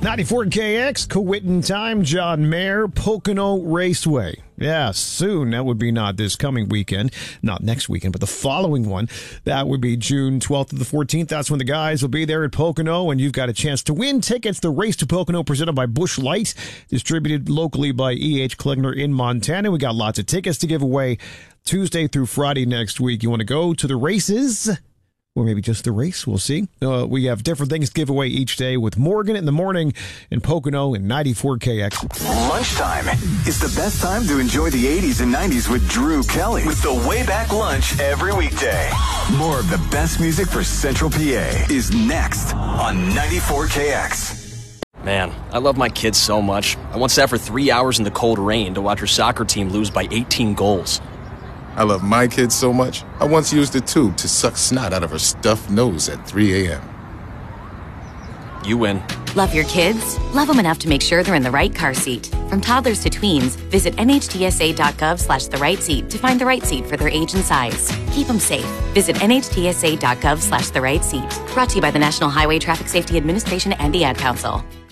94KX, Cowicton time, John Mayer, Pocono Raceway. Yeah, soon. That would be not this coming weekend, not next weekend, but the following one. That would be June 12th to the 14th. That's when the guys will be there at Pocono, and you've got a chance to win tickets. The Race to Pocono presented by Busch Light, distributed locally by E.H. Klegner in Montana. We got lots of tickets to give away Tuesday through Friday next week. You want to go to the races? Or maybe just the race. We'll see. We have different things to give away each day with Morgan in the morning in Pocono and 94KX. Lunchtime is the best time to enjoy the 80s and 90s with Drew Kelly with the Way Back Lunch every weekday. More of the best music for Central PA is next on 94KX. Man, I love my kids so much. I once sat for 3 hours in the cold rain to watch her soccer team lose by 18 goals. I love my kids so much, I once used a tube to suck snot out of her stuffed nose at 3 a.m. You win. Love your kids? Love them enough to make sure they're in the right car seat. From toddlers to tweens, visit nhtsa.gov/the right seat to find the right seat for their age and size. Keep them safe. Visit nhtsa.gov/the right seat. Brought to you by the National Highway Traffic Safety Administration and the Ad Council.